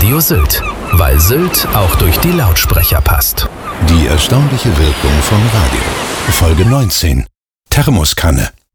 Radio Sylt, weil Sylt auch durch die Lautsprecher passt. Die erstaunliche Wirkung von Radio. Folge 19. Thermoskanne.